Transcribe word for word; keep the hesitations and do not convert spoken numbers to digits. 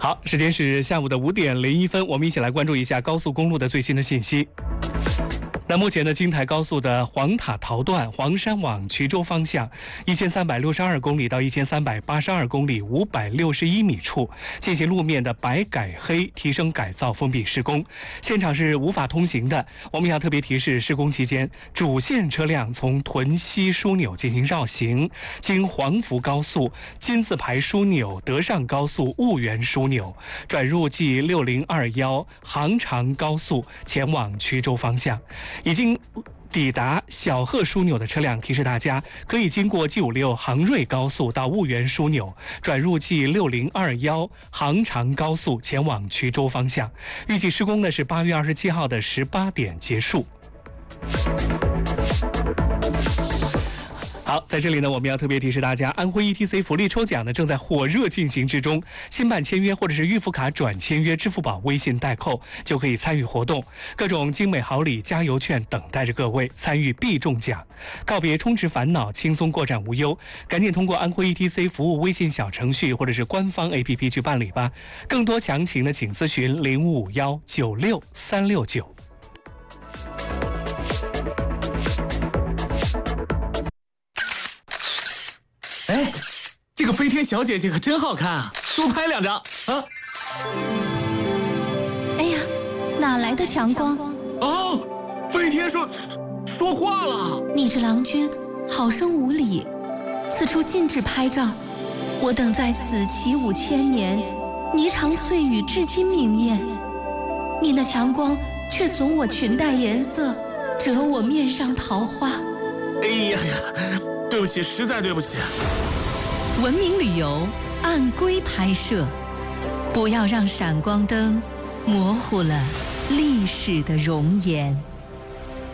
好，时间是下午的五点零一分，我们一起来关注一下高速公路的最新的信息。那目前的京台高速的黄塔桃段黄山往衢州方向一千三百六十二公里到一千三百八十二公里五百六十一米处进行路面的白改黑提升改造封闭施工，现场是无法通行的。我们要特别提示，施工期间主线车辆从屯溪枢纽进行绕行，经黄福高速金字牌枢纽德上高速婺源枢纽转入 G 六零二一杭长高速前往衢州方向。已经抵达小鹤枢纽的车辆，提示大家可以经过 G 五六杭瑞高速到婺源枢纽，转入 G 六零二一杭长高速前往衢州方向。预计施工呢是八月二十七号的十八点结束。好，在这里呢，我们要特别提示大家，安徽 E T C 福利抽奖呢正在火热进行之中，新办签约或者是预付卡转签约支付宝、微信代扣就可以参与活动，各种精美好礼、加油券等待着各位，参与必中奖。告别充值烦恼，轻松过站无忧，赶紧通过安徽 E T C 服务微信小程序或者是官方 A P P 去办理吧。更多详情呢，请咨询零五五幺九六三六九。 哎，这个飞天小姐姐可真好看啊！多拍两张啊！ 哎呀，哪来的强光？ 哦，飞天说说话了。 你这郎君好生无礼，此处禁止拍照。我等在此起舞千年，霓裳翠羽至今明艳。你那强光却损我裙带颜色，折我面上桃花。 哎呀呀！对不起，实在对不起。 文明旅游按规拍摄，不要让闪光灯模糊了历史的容颜。